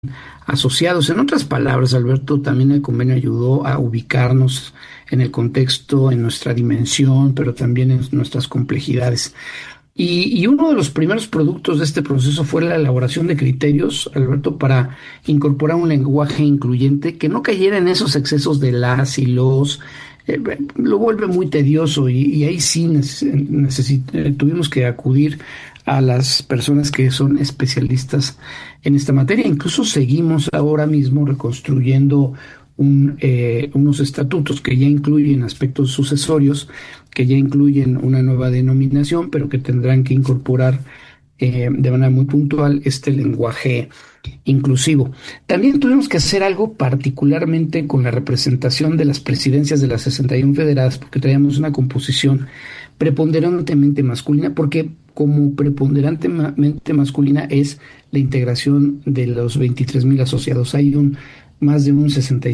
asociados. En otras palabras, Alberto, también el convenio ayudó a ubicarnos en el contexto, en nuestra dimensión, pero también en nuestras complejidades. Y uno de los primeros productos de este proceso fue la elaboración de criterios, Alberto, para incorporar un lenguaje incluyente que no cayera en esos excesos de las y los. Lo vuelve muy tedioso y ahí sí tuvimos que acudir a las personas que son especialistas en esta materia. Incluso seguimos ahora mismo reconstruyendo unos estatutos que ya incluyen aspectos sucesorios, que ya incluyen una nueva denominación, pero que tendrán que incorporar de manera muy puntual este lenguaje inclusivo. También tuvimos que hacer algo particularmente con la representación de las presidencias de las 61 federadas, porque traíamos una composición preponderantemente masculina, porque como preponderantemente masculina es la integración de los 23,000 asociados. Hay más de un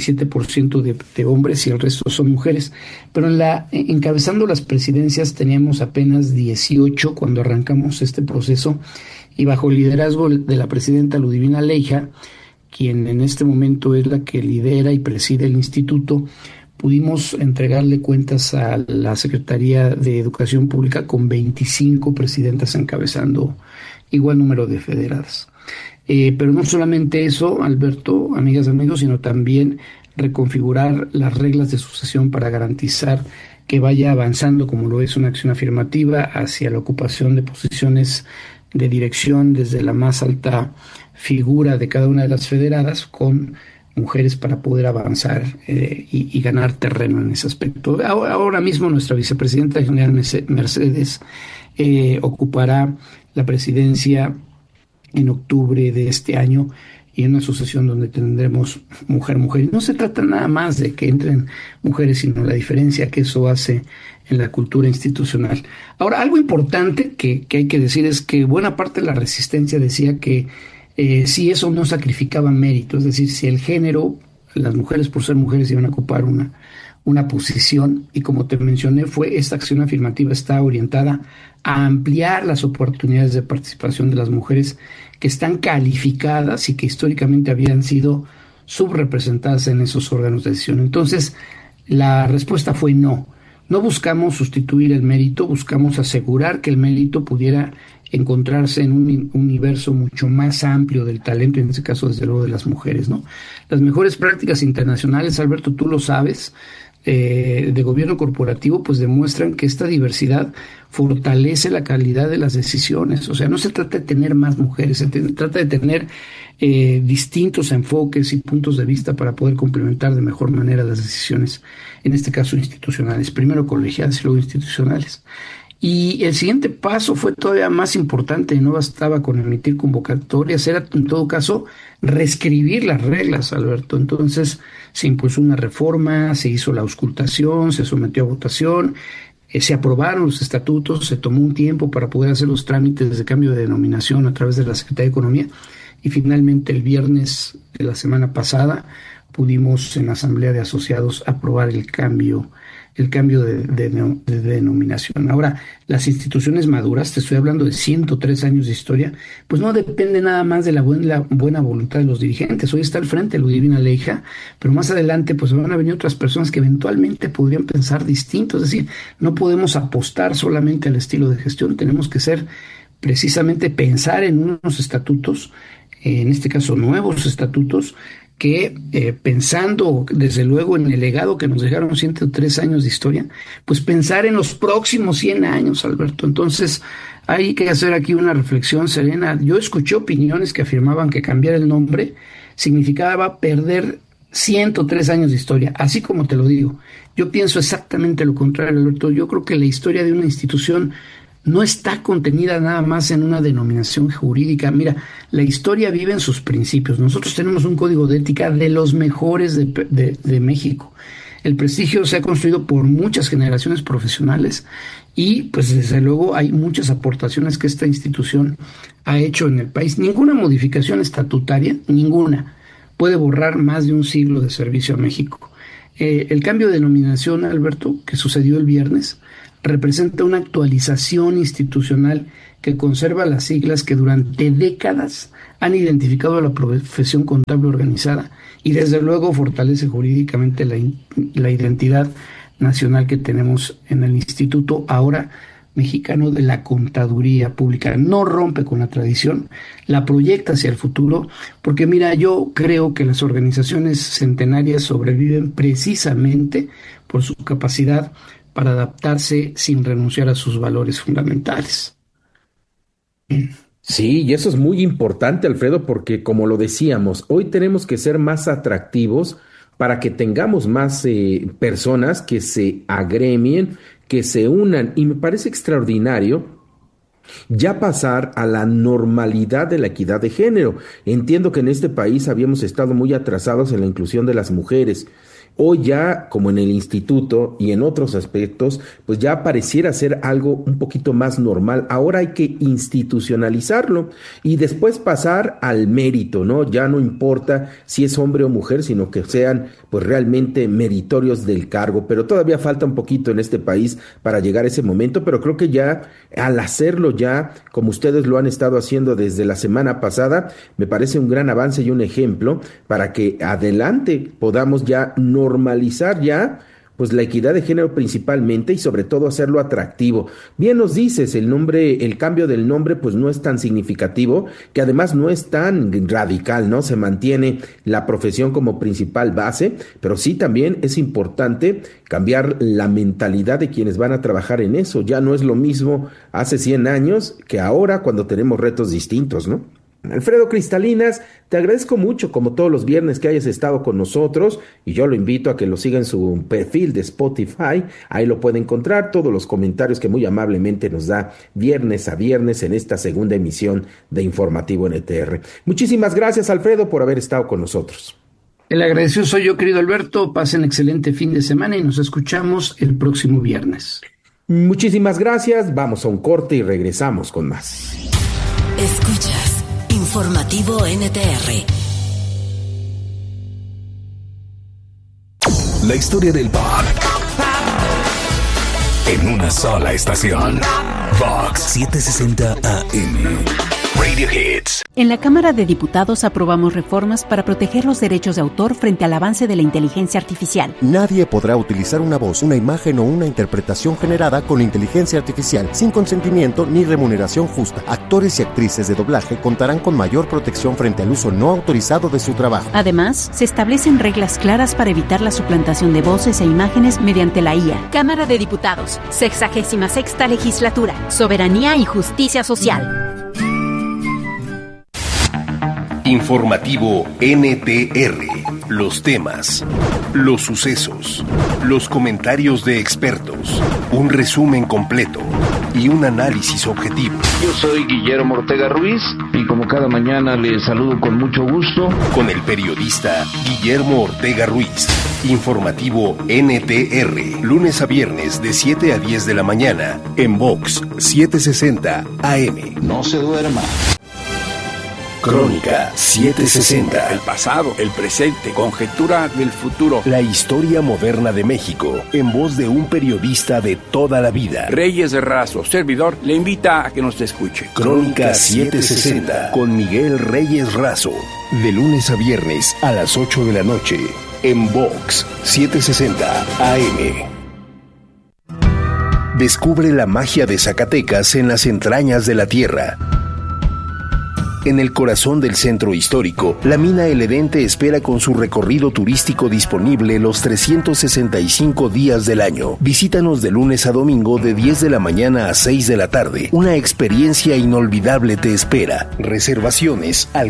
67% de hombres y el resto son mujeres, pero encabezando las presidencias teníamos apenas 18 cuando arrancamos este proceso, y bajo el liderazgo de la presidenta Ludivina Leija, quien en este momento es la que lidera y preside el instituto, pudimos entregarle cuentas a la Secretaría de Educación Pública con 25 presidentas encabezando igual número de federadas. Pero no solamente eso, Alberto, amigas y amigos, sino también reconfigurar las reglas de sucesión para garantizar que vaya avanzando, como lo es una acción afirmativa, hacia la ocupación de posiciones de dirección desde la más alta figura de cada una de las federadas, con mujeres para poder avanzar y ganar terreno en ese aspecto. Ahora mismo nuestra vicepresidenta general Mercedes ocupará la presidencia en octubre de este año, y en una sucesión donde tendremos mujer. Y no se trata nada más de que entren mujeres, sino la diferencia que eso hace en la cultura institucional. Ahora, algo importante que hay que decir es que buena parte de la resistencia decía que si eso no sacrificaba mérito, es decir, si el género, las mujeres por ser mujeres iban a ocupar una posición, y como te mencioné, esta acción afirmativa está orientada a ampliar las oportunidades de participación de las mujeres que están calificadas y que históricamente habían sido subrepresentadas en esos órganos de decisión. Entonces, la respuesta fue no. No buscamos sustituir el mérito, buscamos asegurar que el mérito pudiera encontrarse en un universo mucho más amplio del talento, en este caso, desde luego, de las mujeres, ¿no? Las mejores prácticas internacionales, Alberto, tú lo sabes, de gobierno corporativo, pues demuestran que esta diversidad fortalece la calidad de las decisiones. O sea, no se trata de tener más mujeres, se trata de tener distintos enfoques y puntos de vista para poder complementar de mejor manera las decisiones, en este caso institucionales, primero colegiadas y luego institucionales. Y el siguiente paso fue todavía más importante, no bastaba con emitir convocatorias, era en todo caso reescribir las reglas, Alberto. Entonces se impulsó una reforma, se hizo la auscultación, se sometió a votación, se aprobaron los estatutos, se tomó un tiempo para poder hacer los trámites de cambio de denominación a través de la Secretaría de Economía, y finalmente el viernes de la semana pasada pudimos en la Asamblea de Asociados aprobar el cambio de denominación. Ahora, las instituciones maduras, te estoy hablando de 103 años de historia, pues no depende nada más de la buena voluntad de los dirigentes. Hoy está al frente Ludivina Leija, pero más adelante pues van a venir otras personas que eventualmente podrían pensar distinto. Es decir, no podemos apostar solamente al estilo de gestión, tenemos que precisamente pensar en unos estatutos, en este caso nuevos estatutos, que pensando desde luego en el legado que nos dejaron 103 años de historia, pues pensar en los próximos 100 años, Alberto. Entonces hay que hacer aquí una reflexión serena. Yo escuché opiniones que afirmaban que cambiar el nombre significaba perder 103 años de historia, así como te lo digo. Yo pienso exactamente lo contrario, Alberto. Yo creo que la historia de una institución no está contenida nada más en una denominación jurídica. Mira, la historia vive en sus principios. Nosotros tenemos un código de ética de los mejores de México. El prestigio se ha construido por muchas generaciones profesionales y pues desde luego hay muchas aportaciones que esta institución ha hecho en el país. Ninguna modificación estatutaria, ninguna, puede borrar más de un siglo de servicio a México. El cambio de denominación, Alberto, que sucedió el viernes, representa una actualización institucional que conserva las siglas que durante décadas han identificado a la profesión contable organizada y desde luego fortalece jurídicamente la identidad nacional que tenemos en el Instituto ahora Mexicano de la Contaduría Pública. No rompe con la tradición, la proyecta hacia el futuro, porque mira, yo creo que las organizaciones centenarias sobreviven precisamente por su capacidad para adaptarse sin renunciar a sus valores fundamentales. Sí, y eso es muy importante, Alfredo, porque como lo decíamos, hoy tenemos que ser más atractivos para que tengamos más personas que se agremien, que se unan, y me parece extraordinario ya pasar a la normalidad de la equidad de género. Entiendo que en este país habíamos estado muy atrasados en la inclusión de las mujeres. Hoy ya, como en el instituto y en otros aspectos, pues ya pareciera ser algo un poquito más normal. Ahora hay que institucionalizarlo y después pasar al mérito, ¿no? Ya no importa si es hombre o mujer, sino que sean pues realmente meritorios del cargo. Pero todavía falta un poquito en este país para llegar a ese momento, pero creo que ya al hacerlo ya, como ustedes lo han estado haciendo desde la semana pasada, me parece un gran avance y un ejemplo para que adelante podamos ya normalizar ya pues la equidad de género principalmente y sobre todo hacerlo atractivo. Bien nos dices, el cambio del nombre pues no es tan significativo, que además no es tan radical, ¿no? Se mantiene la profesión como principal base, pero sí también es importante cambiar la mentalidad de quienes van a trabajar en eso. Ya no es lo mismo hace 100 años que ahora cuando tenemos retos distintos, ¿no? Alfredo Cristalinas, te agradezco mucho como todos los viernes que hayas estado con nosotros y yo lo invito a que lo siga en su perfil de Spotify, ahí lo puede encontrar todos los comentarios que muy amablemente nos da viernes a viernes en esta segunda emisión de Informativo NTR. Muchísimas gracias, Alfredo, por haber estado con nosotros. El agradecido soy yo, querido Alberto, pasen excelente fin de semana y nos escuchamos el próximo viernes. Muchísimas gracias, vamos a un corte y regresamos con más. Escuchas Informativo NTR. La historia del pop en una sola estación. Vox 760 AM. Radio Hits. En la Cámara de Diputados aprobamos reformas para proteger los derechos de autor frente al avance de la inteligencia artificial. Nadie podrá utilizar una voz, una imagen o una interpretación generada con inteligencia artificial sin consentimiento ni remuneración justa. Actores y actrices de doblaje contarán con mayor protección frente al uso no autorizado de su trabajo. Además, se establecen reglas claras para evitar la suplantación de voces e imágenes mediante la IA. Cámara de Diputados, 66ª Legislatura, Soberanía y Justicia Social. Informativo NTR. Los temas, los sucesos, los comentarios de expertos, un resumen completo y un análisis objetivo. Yo soy Guillermo Ortega Ruiz y como cada mañana les saludo con mucho gusto. Con el periodista Guillermo Ortega Ruiz. Informativo NTR. Lunes a viernes de 7 a 10 de la mañana en Vox 760 AM. No se duerma. Crónica 760. El pasado, el presente, conjetura del futuro. La historia moderna de México, en voz de un periodista de toda la vida. Reyes Razo, servidor, le invita a que nos escuche. Crónica 760 con Miguel Reyes Razo. De lunes a viernes a las 8 de la noche en Vox 760 AM. Descubre la magia de Zacatecas en las entrañas de la tierra. En el corazón del centro histórico, la mina El Edén te espera con su recorrido turístico disponible los 365 días del año. Visítanos de lunes a domingo de 10 de la mañana a 6 de la tarde. Una experiencia inolvidable te espera. Reservaciones al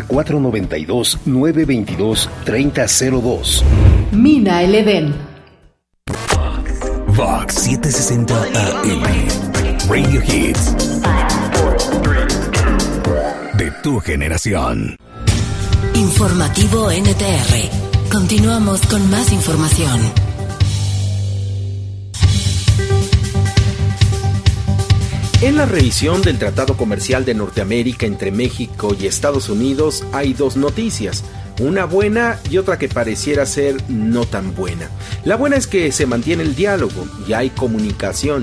492-922-3002. Mina El Edén. Vox 760 AM. Radio Hits. De tu generación. Informativo NTR. Continuamos con más información. En la revisión del Tratado Comercial de Norteamérica entre México y Estados Unidos hay dos noticias, una buena y otra que pareciera ser no tan buena. La buena es que se mantiene el diálogo y hay comunicación.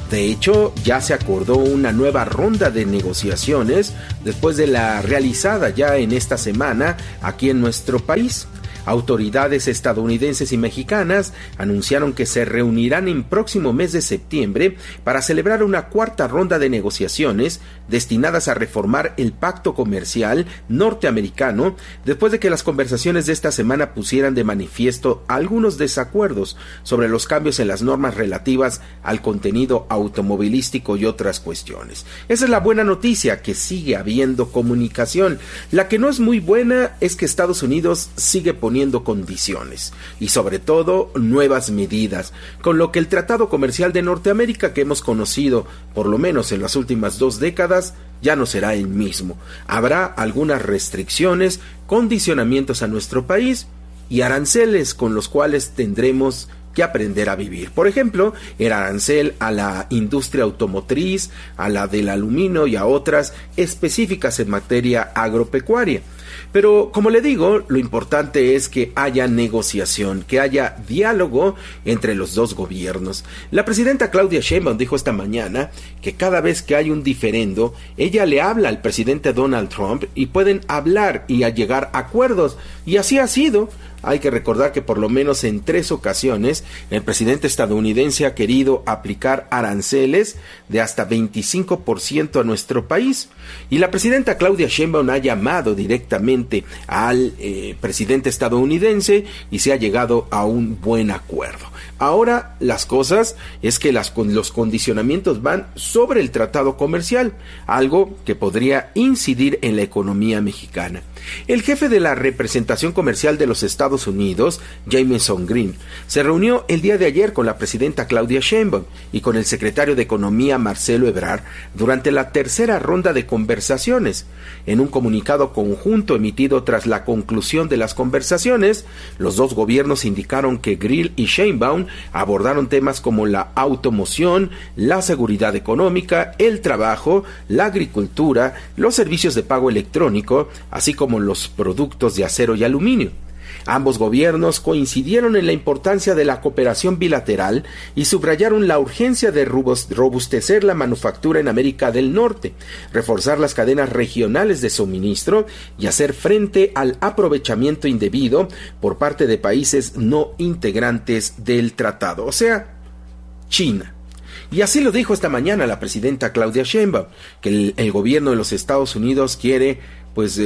De hecho, ya se acordó una nueva ronda de negociaciones después de la realizada ya en esta semana aquí en nuestro país. Autoridades estadounidenses y mexicanas anunciaron que se reunirán en próximo mes de septiembre para celebrar una cuarta ronda de negociaciones destinadas a reformar el pacto comercial norteamericano, después de que las conversaciones de esta semana pusieran de manifiesto algunos desacuerdos sobre los cambios en las normas relativas al contenido automovilístico y otras cuestiones. Esa es la buena noticia, que sigue habiendo comunicación. La que no es muy buena es que Estados Unidos sigue poniendo condiciones y sobre todo nuevas medidas, con lo que el Tratado Comercial de Norteamérica que hemos conocido por lo menos en las últimas 2 décadas ya no será el mismo. Habrá algunas restricciones, condicionamientos a nuestro país y aranceles con los cuales tendremos que aprender a vivir. Por ejemplo, el arancel a la industria automotriz, a la del aluminio y a otras específicas en materia agropecuaria. Pero, como le digo, lo importante es que haya negociación, que haya diálogo entre los dos gobiernos. La presidenta Claudia Sheinbaum dijo esta mañana que cada vez que hay un diferendo, ella le habla al presidente Donald Trump y pueden hablar y a llegar a acuerdos. Y así ha sido. Hay que recordar que por lo menos en 3 ocasiones el presidente estadounidense ha querido aplicar aranceles de hasta 25% a nuestro país. Y la presidenta Claudia Sheinbaum ha llamado directamente al presidente estadounidense y se ha llegado a un buen acuerdo. Ahora las cosas es que los condicionamientos van sobre el tratado comercial, algo que podría incidir en la economía mexicana. El jefe de la representación comercial de los Estados Unidos, Jamieson Green, se reunió el día de ayer con la presidenta Claudia Sheinbaum y con el secretario de Economía Marcelo Ebrard durante la tercera ronda de conversaciones. En un comunicado conjunto emitido tras la conclusión de las conversaciones, los dos gobiernos indicaron que Green y Sheinbaum abordaron temas como la automoción, la seguridad económica, el trabajo, la agricultura, los servicios de pago electrónico, así como los productos de acero y aluminio. Ambos gobiernos coincidieron en la importancia de la cooperación bilateral y subrayaron la urgencia de robustecer la manufactura en América del Norte, reforzar las cadenas regionales de suministro y hacer frente al aprovechamiento indebido por parte de países no integrantes del tratado, o sea, China. Y así lo dijo esta mañana la presidenta Claudia Sheinbaum, que el gobierno de los Estados Unidos quiere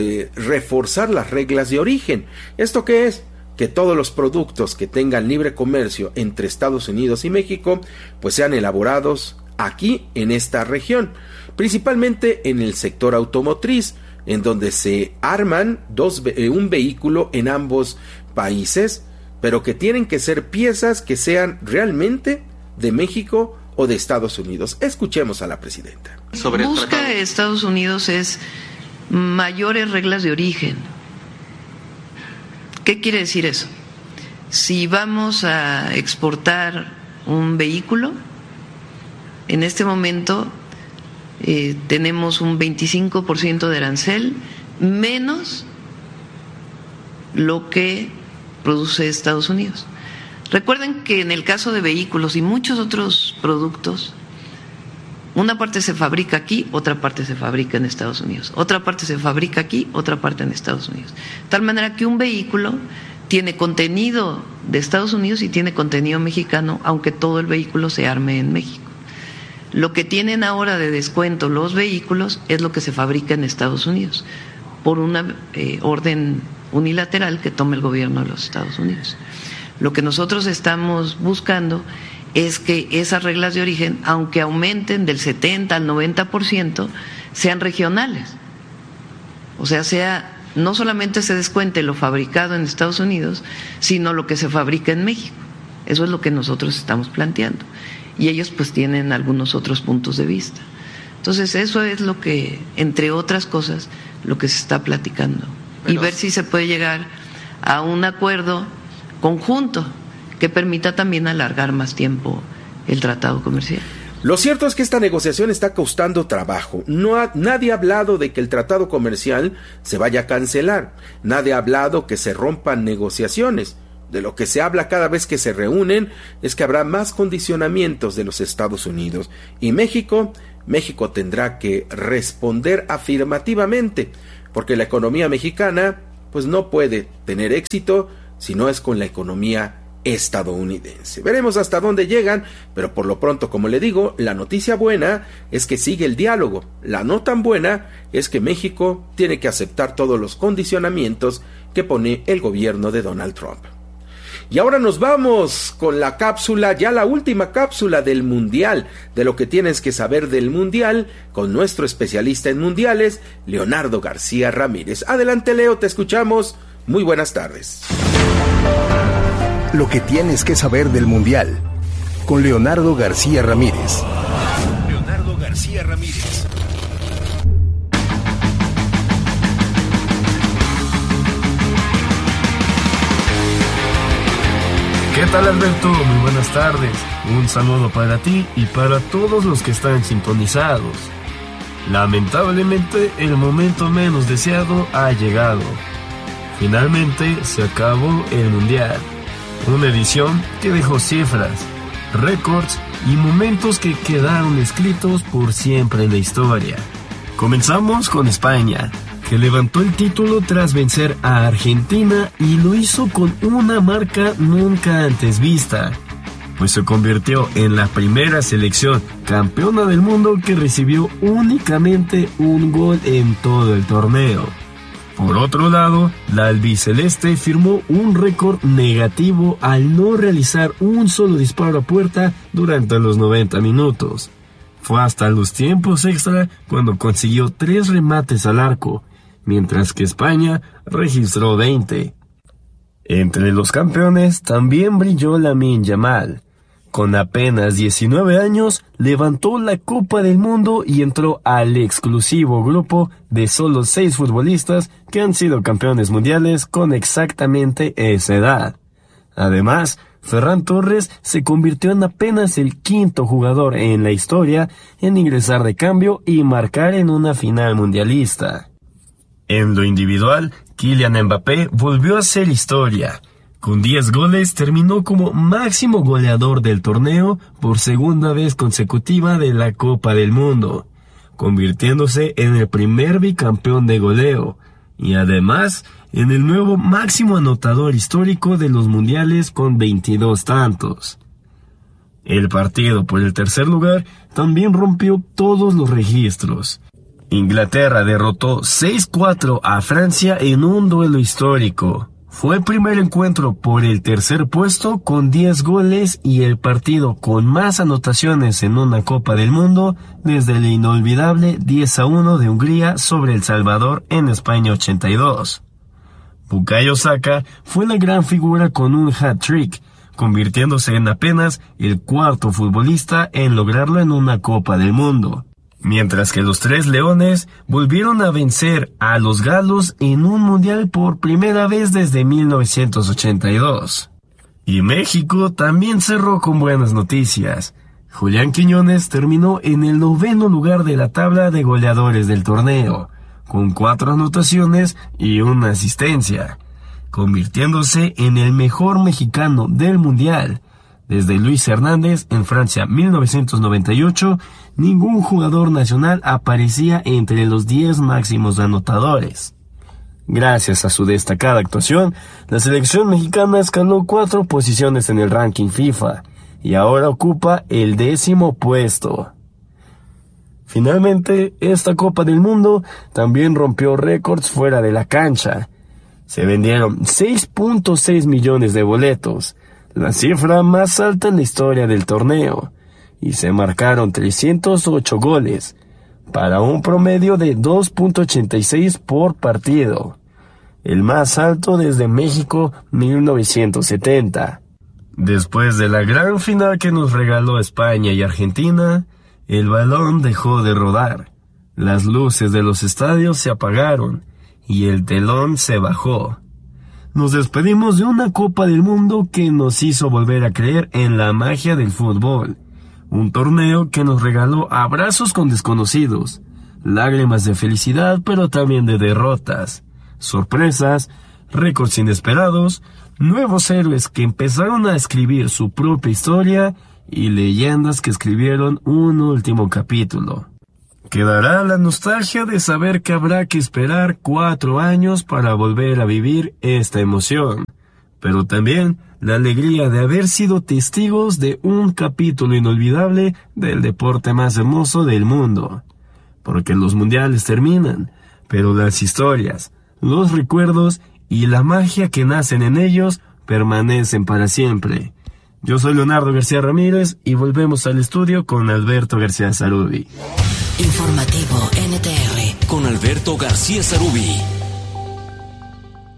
reforzar las reglas de origen. ¿Esto qué es? Que todos los productos que tengan libre comercio entre Estados Unidos y México pues sean elaborados aquí en esta región, principalmente en el sector automotriz, en donde se arman un vehículo en ambos países, pero que tienen que ser piezas que sean realmente de México o de Estados Unidos. Escuchemos a la presidenta. Busca de Estados Unidos es mayores reglas de origen. ¿Qué quiere decir eso? Si vamos a exportar un vehículo, en este momento tenemos un 25% de arancel menos lo que produce Estados Unidos. Recuerden que en el caso de vehículos y muchos otros productos, una parte se fabrica aquí, otra parte se fabrica en Estados Unidos. Otra parte se fabrica aquí, otra parte en Estados Unidos. De tal manera que un vehículo tiene contenido de Estados Unidos y tiene contenido mexicano, aunque todo el vehículo se arme en México. Lo que tienen ahora de descuento los vehículos es lo que se fabrica en Estados Unidos, por una orden unilateral que toma el gobierno de los Estados Unidos. Lo que nosotros estamos buscando es que esas reglas de origen, aunque aumenten del 70 al 90%, sean regionales. O sea, no solamente se descuente lo fabricado en Estados Unidos, sino lo que se fabrica en México. Eso es lo que nosotros estamos planteando. Y ellos pues tienen algunos otros puntos de vista. Entonces eso es lo que, entre otras cosas, lo que se está platicando. Y ver si se puede llegar a un acuerdo conjunto que permita también alargar más tiempo el tratado comercial. Lo cierto es que esta negociación está costando trabajo. Nadie ha hablado de que el tratado comercial se vaya a cancelar. Nadie ha hablado que se rompan negociaciones. de lo que se habla cada vez que se reúnen es que habrá más condicionamientos de los Estados Unidos. Y México tendrá que responder afirmativamente, porque la economía mexicana pues no puede tener éxito si no es con la economía estadounidense. Veremos hasta dónde llegan, pero por lo pronto, como le digo, la noticia buena es que sigue el diálogo. La no tan buena es que México tiene que aceptar todos los condicionamientos que pone el gobierno de Donald Trump. Y ahora nos vamos con la cápsula, ya la última cápsula del Mundial, de lo que tienes que saber del Mundial, con nuestro especialista en mundiales, Leonardo García Ramírez. Adelante, Leo, te escuchamos. Muy buenas tardes. Lo que tienes que saber del Mundial, con Leonardo García Ramírez. Leonardo García Ramírez. ¿Qué tal, Alberto? Muy buenas tardes. Un saludo para ti y para todos los que están sintonizados. Lamentablemente, el momento menos deseado ha llegado. Finalmente se acabó el Mundial. Una edición que dejó cifras, récords y momentos que quedaron escritos por siempre en la historia. Comenzamos con España, que levantó el título tras vencer a Argentina y lo hizo con una marca nunca antes vista, pues se convirtió en la primera selección campeona del mundo que recibió únicamente un gol en todo el torneo. Por otro lado, la albiceleste firmó un récord negativo al no realizar un solo disparo a puerta durante los 90 minutos. Fue hasta los tiempos extra cuando consiguió 3 remates al arco, mientras que España registró 20. Entre los campeones también brilló Lamine Yamal. Con apenas 19 años, levantó la Copa del Mundo y entró al exclusivo grupo de solo 6 futbolistas que han sido campeones mundiales con exactamente esa edad. Además, Ferran Torres se convirtió en apenas el 5º jugador en la historia en ingresar de cambio y marcar en una final mundialista. En lo individual, Kylian Mbappé volvió a hacer historia. Con 10 goles terminó como máximo goleador del torneo por segunda vez consecutiva de la Copa del Mundo, convirtiéndose en el primer bicampeón de goleo y además en el nuevo máximo anotador histórico de los mundiales con 22 tantos. El partido por el tercer lugar también rompió todos los registros. Inglaterra derrotó 6-4 a Francia en un duelo histórico. Fue el primer encuentro por el tercer puesto con 10 goles y el partido con más anotaciones en una Copa del Mundo desde el inolvidable 10-1 de Hungría sobre El Salvador en España 82. Bukayo Saka fue la gran figura con un hat-trick, convirtiéndose en apenas el 4º futbolista en lograrlo en una Copa del Mundo. Mientras que los 3 leones volvieron a vencer a los galos en un mundial por primera vez desde 1982. Y México también cerró con buenas noticias. Julián Quiñones terminó en el 9º lugar de la tabla de goleadores del torneo, con 4 anotaciones y 1 asistencia, convirtiéndose en el mejor mexicano del mundial. Desde Luis Hernández en Francia 1998, ningún jugador nacional aparecía entre los 10 máximos anotadores. Gracias a su destacada actuación, la selección mexicana escaló 4 posiciones en el ranking FIFA y ahora ocupa el 10º puesto. Finalmente, esta Copa del Mundo también rompió récords fuera de la cancha. Se vendieron 6.6 millones de boletos, la cifra más alta en la historia del torneo, y se marcaron 308 goles, para un promedio de 2.86 por partido, el más alto desde México 1970. Después de la gran final que nos regaló España y Argentina, el balón dejó de rodar, las luces de los estadios se apagaron y el telón se bajó. Nos despedimos de una Copa del Mundo que nos hizo volver a creer en la magia del fútbol. Un torneo que nos regaló abrazos con desconocidos, lágrimas de felicidad pero también de derrotas, sorpresas, récords inesperados, nuevos héroes que empezaron a escribir su propia historia y leyendas que escribieron un último capítulo. Quedará la nostalgia de saber que habrá que esperar 4 años para volver a vivir esta emoción, pero también la alegría de haber sido testigos de un capítulo inolvidable del deporte más hermoso del mundo. Porque los mundiales terminan, pero las historias, los recuerdos y la magia que nacen en ellos permanecen para siempre. Yo soy Leonardo García Ramírez y volvemos al estudio con Alberto García Zarubi. Informativo NTR con Alberto García Zarubi.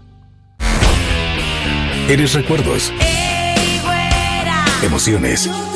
Eres recuerdos, emociones,